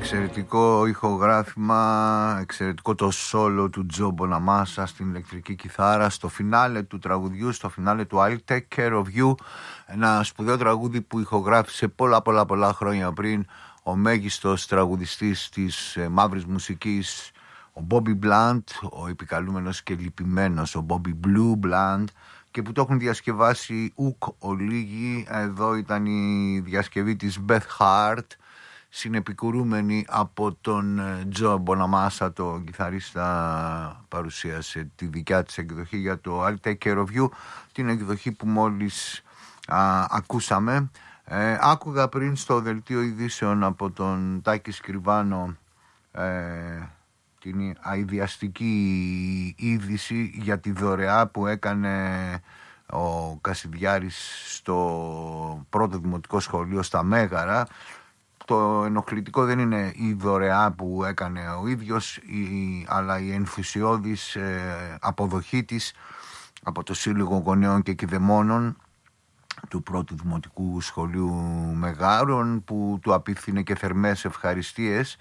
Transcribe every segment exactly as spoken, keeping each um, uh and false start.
Εξαιρετικό ηχογράφημα, εξαιρετικό το σόλο του Τζο Μποναμάσα στην ηλεκτρική κιθάρα στο φινάλε του τραγουδιού, στο φινάλε του I'll Take Care of You, ένα σπουδαίο τραγούδι που ηχογράφησε πολλά πολλά πολλά χρόνια πριν ο μέγιστος τραγουδιστής της ε, μαύρης μουσικής, ο Bobby Blunt, ο επικαλούμενος και λυπημένος ο Bobby Blue Blunt, και που το έχουν διασκευάσει ουκ ολίγοι. Εδώ ήταν η διασκευή της Beth Hart, συνεπικουρούμενη από τον Τζο Μποναμάσα, τον κιθαρίστα. Παρουσίασε τη δικιά της εκδοχή για το I'll Take Care of You, την εκδοχή που μόλις α, ακούσαμε. Ε, άκουγα πριν στο δελτίο ειδήσεων από τον Τάκη Σκριβάνο ε, την αηδιαστική είδηση για τη δωρεά που έκανε ο Κασιδιάρης στο πρώτο δημοτικό σχολείο στα Μέγαρα. Το ενοχλητικό δεν είναι η δωρεά που έκανε ο ίδιος, η, αλλά η ενθουσιώδης ε, αποδοχή της από το Σύλλογο Γονέων και Κηδεμόνων του πρώτου δημοτικού σχολείου Μεγάρων, που του απίφθινε και θερμές ευχαριστίες,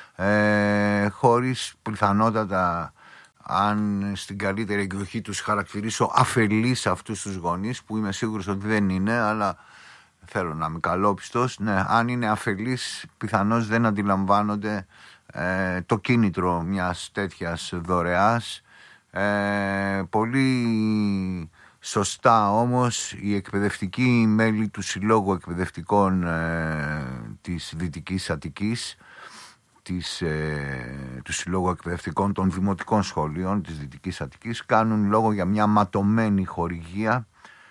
ε, χωρίς πιθανότατα, αν στην καλύτερη εκδοχή τους χαρακτηρίσω αφελείς αυτούς τους γονείς, που είμαι σίγουρος ότι δεν είναι, αλλά θέλω να είμαι καλόπιστος. Ναι, αν είναι αφελείς, πιθανώς δεν αντιλαμβάνονται ε, το κίνητρο μιας τέτοιας δωρεάς. Ε, πολύ σωστά όμως οι εκπαιδευτικοί μέλη του Συλλόγου Εκπαιδευτικών ε, της Δυτικής Αττικής, της, ε, του Συλλόγου Εκπαιδευτικών των Δημοτικών Σχολείων της Δυτικής Αττικής, κάνουν λόγο για μια ματωμένη χορηγία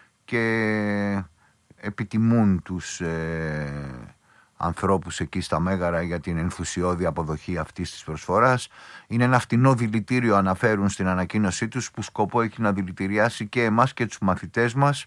και επιτιμούν τους ε, ανθρώπους εκεί στα Μέγαρα για την ενθουσιώδη αποδοχή αυτής της προσφοράς. Είναι ένα φτηνό δηλητήριο, αναφέρουν στην ανακοίνωσή τους, που σκοπό έχει να δηλητηριάσει και εμάς και τους μαθητές μας,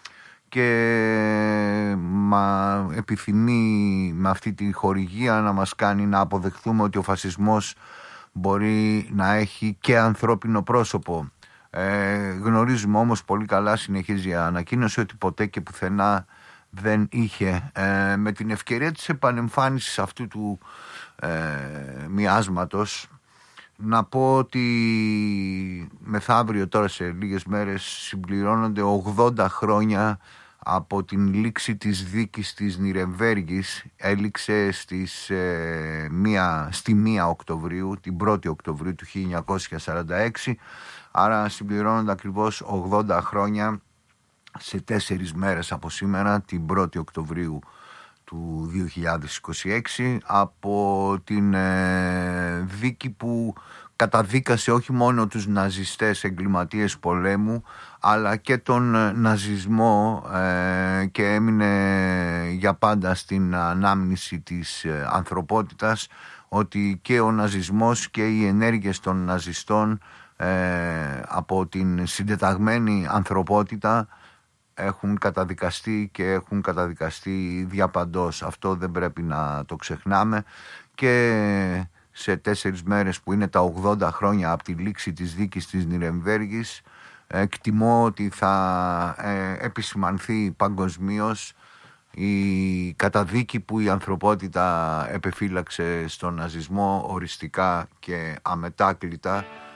και μα επιθυμεί με αυτή τη χορηγία να μας κάνει να αποδεχθούμε ότι ο φασισμός μπορεί να έχει και ανθρώπινο πρόσωπο. Ε, γνωρίζουμε όμως πολύ καλά, συνεχίζει η ανακοίνωση, ότι ποτέ και πουθενά δεν είχε. Ε, με την ευκαιρία της επανεμφάνισης αυτού του ε, μοιάσματος, να πω ότι μεθαύριο, τώρα σε λίγες μέρες, συμπληρώνονται ογδόντα χρόνια από την λήξη της δίκης της Νιρεμβέργης. Έληξε στις, ε, μία, στη μία Οκτωβρίου, την πρώτη Οκτωβρίου του χίλια εννιακόσια σαράντα έξι, άρα συμπληρώνονται ακριβώς ογδόντα χρόνια σε τέσσερις μέρες από σήμερα, την πρώτη Οκτωβρίου του δύο χιλιάδες είκοσι έξι, από την ε, δίκη που καταδίκασε όχι μόνο τους ναζιστές εγκληματίες πολέμου, αλλά και τον ε, ναζισμό, ε, και έμεινε για πάντα στην ανάμνηση της ε, ανθρωπότητας ότι και ο ναζισμός και οι ενέργειες των ναζιστών ε, από την συντεταγμένη ανθρωπότητα έχουν καταδικαστεί και έχουν καταδικαστεί διαπαντός. Αυτό δεν πρέπει να το ξεχνάμε, και σε τέσσερις μέρες που είναι τα ογδόντα χρόνια από τη λήξη της δίκης της Νιρεμβέργης, εκτιμώ ότι θα ε, επισημανθεί παγκοσμίως η καταδίκη που η ανθρωπότητα επεφύλαξε στον ναζισμό οριστικά και αμετάκλητα,